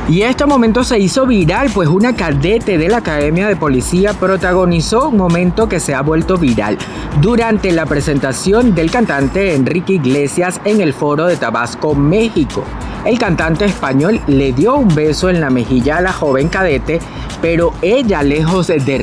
Y este momento se hizo viral, pues una cadete de la Academia de Policía protagonizó un momento que se ha vuelto viral durante la presentación del cantante Enrique Iglesias en el Foro de Tabasco, México. El cantante español le dio un beso en la mejilla a la joven cadete, pero ella, lejos de